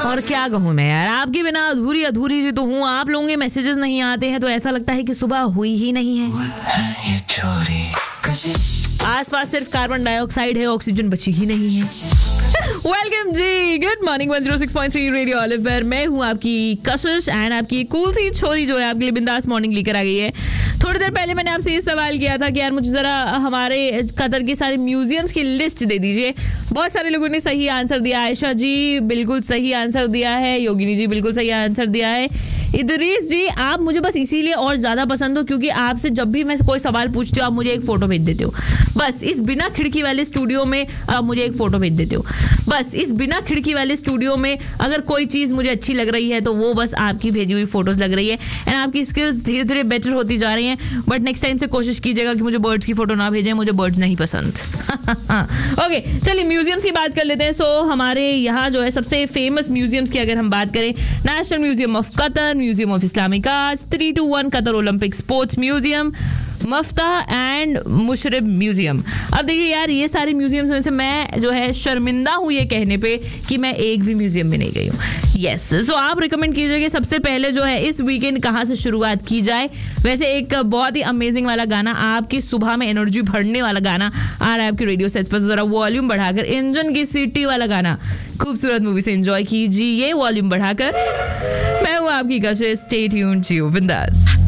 और क्या कहूँ मैं यार, आपके बिना अधूरी अधूरी सी तो हूँ. आप लोगों के मैसेजेस नहीं आते हैं तो ऐसा लगता है कि सुबह हुई ही नहीं है. आसपास सिर्फ कार्बन डाइऑक्साइड है, ऑक्सीजन बची ही नहीं है. वेलकम जी, गुड मॉर्निंग 106.3 रेडियो ऑलिव पर मैं हूँ आपकी कशिश एंड आपकी कूल सी छोरी जो है आपके लिए बिंदास मॉर्निंग लेकर आ गई है. थोड़ी देर पहले मैंने आपसे ये सवाल किया था कि यार मुझे ज़रा हमारे कतर के सारे म्यूजियम्स की लिस्ट दे दीजिए. बहुत सारे लोगों ने सही आंसर दिया. आयशा जी बिल्कुल सही आंसर दिया है, योगिनी जी बिल्कुल सही आंसर दिया है. इदरीस जी आप मुझे बस इसीलिए और ज़्यादा पसंद हो क्योंकि आपसे जब भी मैं कोई सवाल पूछती हूँ आप मुझे एक फ़ोटो भेज देते हो. बस इस बिना खिड़की वाले स्टूडियो में आप मुझे एक फ़ोटो भेज देते हो. बस इस बिना खिड़की वाले स्टूडियो में अगर कोई चीज़ मुझे अच्छी लग रही है तो वो बस आपकी भेजी हुई फ़ोटोज़ लग रही है. एंड आपकी स्किल्स धीरे धीरे बेटर होती जा रही हैं. बट नेक्स्ट टाइम से कोशिश कीजिएगा कि मुझे बर्ड्स की फ़ोटो ना भेजें, मुझे बर्ड्स नहीं पसंद. ओके चलिए म्यूजियम्स की बात कर लेते हैं. सो हमारे यहाँ जो है सबसे फेमस म्यूजियम्स की अगर हम बात करें, national museum of Qatar, museum of Islamic arts, 321 Qatar Olympic sports museum, Miftah and Musharraf museum. अब देखिए यार ये सारे म्यूजियम्स में से मैं जो है शर्मिंदा हूँ ये कहने पे कि मैं एक भी म्यूजियम में नहीं गई हूँ. यस सो आप रिकमेंड कीजिए कि सबसे पहले जो है इस वीकेंड कहाँ से शुरुआत की जाए. वैसे एक बहुत ही अमेजिंग वाला गाना, आपकी सुबह में एनर्जी भरने वाला गाना आ रहा है आपके रेडियो सेट्स पर. जरा वॉल्यूम बढ़ाकर इंजन की सीटी वाला गाना खूबसूरत मूवी से एंजॉय कीजिए वॉल्यूम बढ़ाकर. मैं हूँ आपकी कशिश, स्टे ट्यून्ड, जियो बिंदास.